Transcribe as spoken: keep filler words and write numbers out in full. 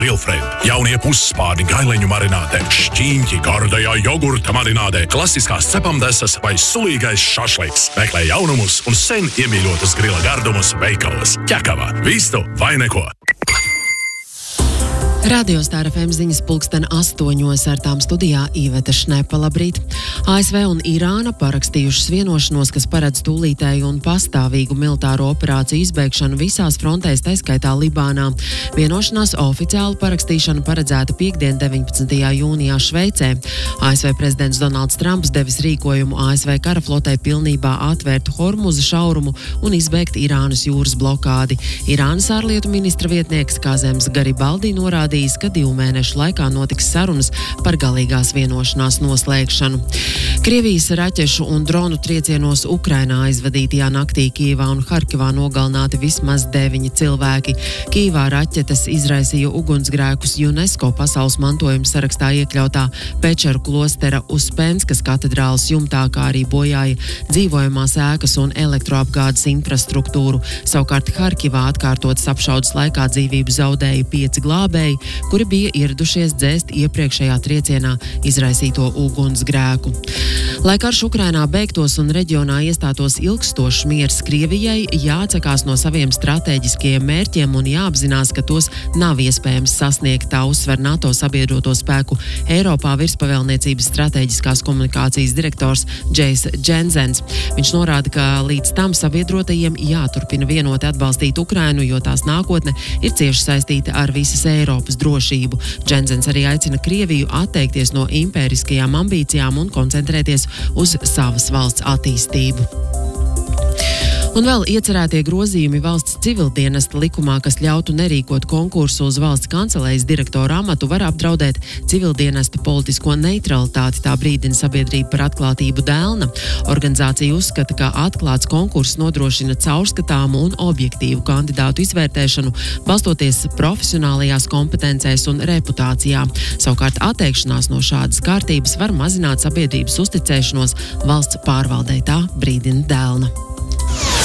Grillfriend, jaunie pusspārni gaileņu marinātē, šķīņķi gardajā jogurta marinātē, klasiskās cepamdesas vai sulīgais šašliks. Meklē jaunumus un sen iemīļotus grila gardumus veikalos. Ķekava, vistu vai neko. Radio Star F M ziņas pulksten astoņos, ar tām studijā Iveta Šnepa. Labrīt! A S V un Irāna parakstījušas vienošanos, kas paredz tūlītēju un pastāvīgu militāro operāciju izbeigšanu visās frontēs, tā skaitā Libānā. Vienošanās oficiālu parakstīšanu paredzēta piektdien, deviņpadsmitajā jūnijā Šveicē. A S V prezidents Donalds Trumps devis rīkojumu A S V karaflotei pilnībā atvērt Hormuza šaurumu un izbeigt Irānas jūras blokādi. Irānas ārlietu ministra vietnieks Kazems Garibaldi norādīja, ka divu mēnešu laikā notiks sarunas par galīgās vienošanās noslēgšanu. Krievijas raķešu un dronu triecienos Ukrainā aizvadītajā naktī Kijevā un Harkivā nogalināti vismaz deviņi cilvēki. Kijevā raķetes izraisīja ugunsgrēkus UNESCO pasaules mantojuma sarakstā iekļautā Pečeru klostera Uspenskas katedrāles jumtā, kā arī bojāja dzīvojamās ēkas un elektroapgādes infrastruktūru. Savukārt Harkivā atkārtotas apšaudes laikā dzīvību zaudēja pieci glābēji, kuri bija ieradušies dzēst iepriekšējā triecienā izraisīto ugunsgrēku. Lai karš Ukrainā beigtos un reģionā iestātos ilgstošs miers, Krievijai jāatsakās no saviem stratēģiskajiem mērķiem un jāapzinās, ka tos nav iespējams sasniegt, tā uzsver NATO sabiedroto spēku Eiropā virspavēlniecības stratēģiskās komunikācijas direktors Džejs Džensens. Viņš norāda, ka līdz tam sabiedrotajiem jāturpina vienoti atbalstīt Ukrainu, jo tās nākotne ir cieši saistīta ar visas Eiropas drošību. Džensens arī aicina Krieviju atteikties no impēriskajām ambīcijām un koncentrēties uz savas valsts attīstību. Un vēl iecerētie grozījumi valsts civildienesta likumā, kas ļautu nerīkot konkursu uz valsts kancelējas direktora amatu, var apdraudēt civildienesta politisko neutralitāti, tā brīdina sabiedrība par atklātību Dēlna. Organizācija uzskata, ka atklāts konkurss nodrošina caurskatāmu un objektīvu kandidātu izvērtēšanu, balstoties profesionālajās kompetencēs un reputācijā. Savukārt atteikšanās no šādas kārtības var mazināt sabiedrības uzticēšanos valsts pārvaldei, tā brīdina Dēlna.